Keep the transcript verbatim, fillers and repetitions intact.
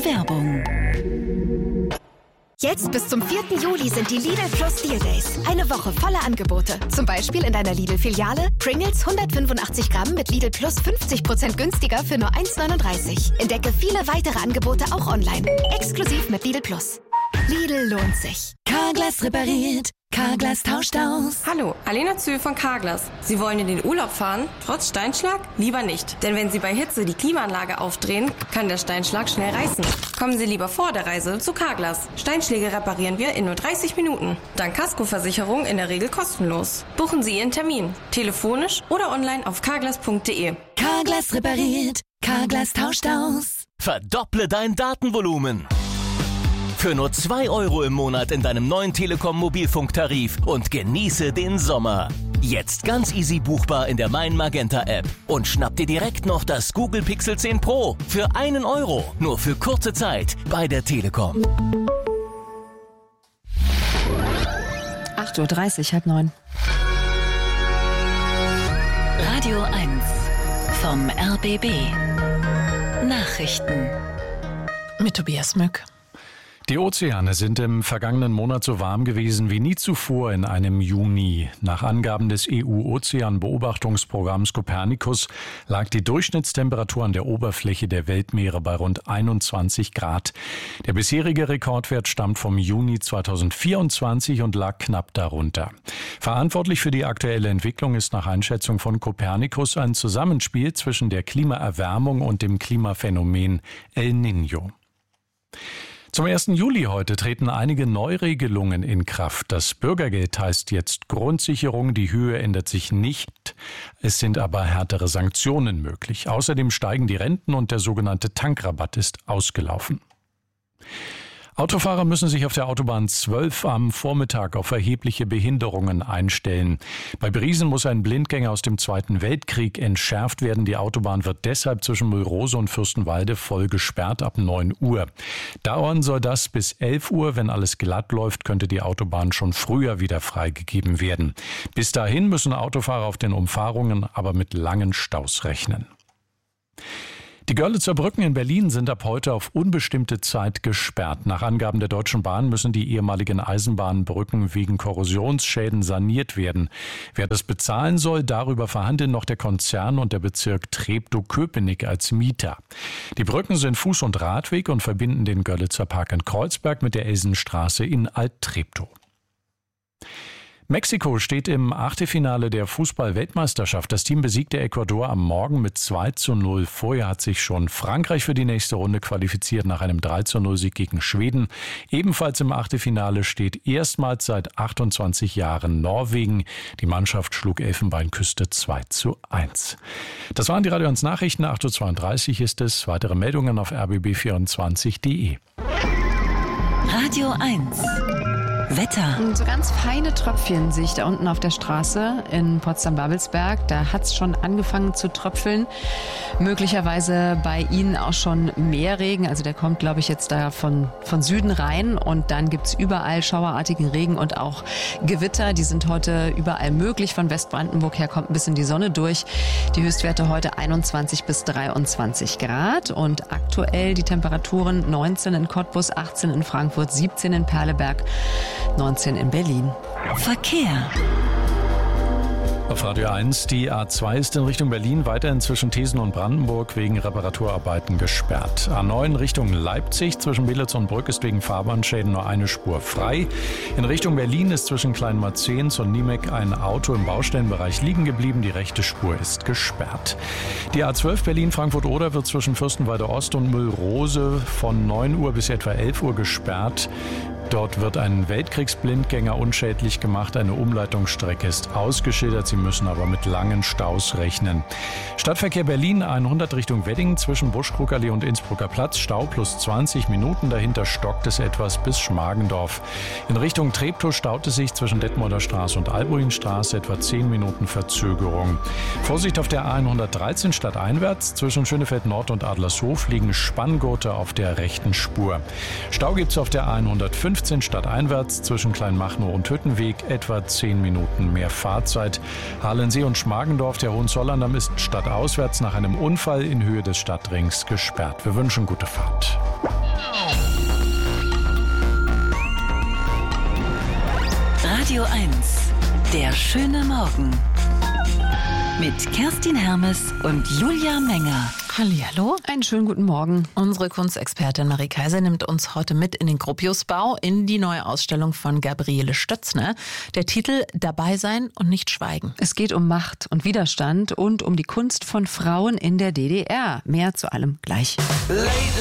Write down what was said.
Werbung. Jetzt bis zum vierten Juli sind die Lidl Plus Deal Days. Eine Woche voller Angebote. Zum Beispiel in deiner Lidl-Filiale Pringles hundertfünfundachtzig Gramm mit Lidl Plus fünfzig Prozent günstiger für nur eins neununddreißig. Entdecke viele weitere Angebote auch online. Exklusiv mit Lidl Plus. Lidl lohnt sich. Carglass repariert. Carglass tauscht aus. Hallo, Alena Zühl von Carglass. Sie wollen in den Urlaub fahren? Trotz Steinschlag? Lieber nicht. Denn wenn Sie bei Hitze die Klimaanlage aufdrehen, kann der Steinschlag schnell reißen. Kommen Sie lieber vor der Reise zu Carglass. Steinschläge reparieren wir in nur dreißig Minuten. Dank Kaskoversicherung in der Regel kostenlos. Buchen Sie Ihren Termin. Telefonisch oder online auf carglass punkt de. Carglass repariert. Carglass tauscht aus. Verdopple dein Datenvolumen. Für nur zwei Euro im Monat in deinem neuen Telekom-Mobilfunktarif und genieße den Sommer. Jetzt ganz easy buchbar in der Mein Magenta App. Und schnapp dir direkt noch das Google Pixel zehn Pro für einen Euro. Nur für kurze Zeit bei der Telekom. acht Uhr dreißig, halb neun. Radio eins vom R B B. Nachrichten. Mit Tobias Mück. Die Ozeane sind im vergangenen Monat so warm gewesen wie nie zuvor in einem Juni. Nach Angaben des E U-Ozeanbeobachtungsprogramms Copernicus lag die Durchschnittstemperatur an der Oberfläche der Weltmeere bei rund einundzwanzig Grad. Der bisherige Rekordwert stammt vom Juni zweitausendvierundzwanzig und lag knapp darunter. Verantwortlich für die aktuelle Entwicklung ist nach Einschätzung von Copernicus ein Zusammenspiel zwischen der Klimaerwärmung und dem Klimaphänomen El Niño. Zum ersten Juli heute treten einige Neuregelungen in Kraft. Das Bürgergeld heißt jetzt Grundsicherung, die Höhe ändert sich nicht. Es sind aber härtere Sanktionen möglich. Außerdem steigen die Renten und der sogenannte Tankrabatt ist ausgelaufen. Autofahrer müssen sich auf der Autobahn zwölf am Vormittag auf erhebliche Behinderungen einstellen. Bei Briesen muss ein Blindgänger aus dem Zweiten Weltkrieg entschärft werden. Die Autobahn wird deshalb zwischen Müllrose und Fürstenwalde voll gesperrt ab neun Uhr. Dauern soll das bis elf Uhr. Wenn alles glatt läuft, könnte die Autobahn schon früher wieder freigegeben werden. Bis dahin müssen Autofahrer auf den Umfahrungen aber mit langen Staus rechnen. Die Görlitzer Brücken in Berlin sind ab heute auf unbestimmte Zeit gesperrt. Nach Angaben der Deutschen Bahn müssen die ehemaligen Eisenbahnbrücken wegen Korrosionsschäden saniert werden. Wer das bezahlen soll, darüber verhandeln noch der Konzern und der Bezirk Treptow-Köpenick als Mieter. Die Brücken sind Fuß- und Radweg und verbinden den Görlitzer Park in Kreuzberg mit der Elsenstraße in Alt-Treptow. Mexiko steht im Achtelfinale der Fußball-Weltmeisterschaft. Das Team besiegte Ecuador am Morgen mit zwei zu null. Vorher hat sich schon Frankreich für die nächste Runde qualifiziert nach einem drei zu null Sieg gegen Schweden. Ebenfalls im Achtelfinale steht erstmals seit achtundzwanzig Jahren Norwegen. Die Mannschaft schlug Elfenbeinküste zwei zu eins. Das waren die Radio eins Nachrichten. acht Uhr zweiunddreißig ist es. Weitere Meldungen auf r b b vierundzwanzig punkt de. Radio eins. Wetter. So ganz feine Tröpfchen sehe ich da unten auf der Straße in Potsdam-Babelsberg. Da hat es schon angefangen zu tröpfeln. Möglicherweise bei Ihnen auch schon mehr Regen. Also der kommt, glaube ich, jetzt da von, von Süden rein. Und dann gibt es überall schauerartigen Regen und auch Gewitter. Die sind heute überall möglich. Von Westbrandenburg her kommt ein bisschen die Sonne durch. Die Höchstwerte heute einundzwanzig bis dreiundzwanzig Grad. Und aktuell die Temperaturen neunzehn in Cottbus, achtzehn in Frankfurt, siebzehn in Perleberg, neunzehn in Berlin. Verkehr. Auf Radio eins, die A zwei ist in Richtung Berlin weiterhin zwischen Thesen und Brandenburg wegen Reparaturarbeiten gesperrt. A neun Richtung Leipzig zwischen Belitz und Brück ist wegen Fahrbahnschäden nur eine Spur frei. In Richtung Berlin ist zwischen Kleinmarzens und Niemek ein Auto im Baustellenbereich liegen geblieben. Die rechte Spur ist gesperrt. Die A zwölf Berlin-Frankfurt-Oder wird zwischen Fürstenwalde Ost und Müllrose von neun Uhr bis etwa elf Uhr gesperrt. Dort wird ein Weltkriegsblindgänger unschädlich gemacht. Eine Umleitungsstrecke ist ausgeschildert. Sie müssen aber mit langen Staus rechnen. Stadtverkehr Berlin hundert Richtung Wedding zwischen Buschkruckerlee und Innsbrucker Platz. Stau plus zwanzig Minuten. Dahinter stockt es etwas bis Schmargendorf. In Richtung Treptow staut es sich zwischen Detmolder Straße und Albuinstraße. Etwa zehn Minuten Verzögerung. Vorsicht auf der A hundertdreizehn stadteinwärts. Zwischen Schönefeld Nord und Adlershof liegen Spanngurte auf der rechten Spur. Stau gibt es auf der A hundertfünfzehn stadteinwärts zwischen Kleinmachnow und Hüttenweg, etwa zehn Minuten mehr Fahrzeit. Halensee und Schmargendorf, der Hohenzollerndamm ist stadtauswärts nach einem Unfall in Höhe des Stadtrings gesperrt. Wir wünschen gute Fahrt. Radio eins. Der schöne Morgen. Mit Kerstin Hermes und Julia Menger. Hallihallo, einen schönen guten Morgen. Unsere Kunstexpertin Marie Kaiser nimmt uns heute mit in den Gropiusbau, in die neue Ausstellung von Gabriele Stötzner. Der Titel Dabei sein und nicht schweigen. Es geht um Macht und Widerstand und um die Kunst von Frauen in der D D R. Mehr zu allem gleich.